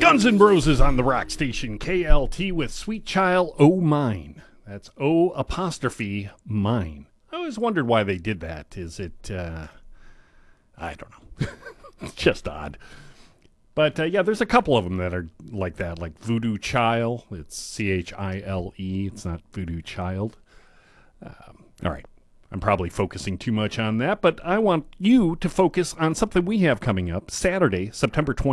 Guns N' Roses on the rock station KLT with Sweet Child O' Mine. That's O apostrophe mine. I always wondered why they did that. Is it, I don't know. It's just odd. But yeah, there's a couple of them that are like that, like Voodoo Child. It's Chile. It's not Voodoo Child. All right. I'm probably focusing too much on that, but I want you to focus on something we have coming up Saturday, September 20th.